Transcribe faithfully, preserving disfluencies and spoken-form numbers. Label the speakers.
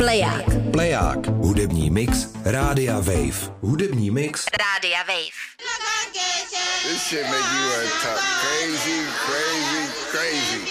Speaker 1: Pleják.
Speaker 2: Pleják. Hudební mix Rádia Wave. Hudební mix
Speaker 1: Rádia Wave.
Speaker 3: This shit make you want to talk crazy, crazy, crazy.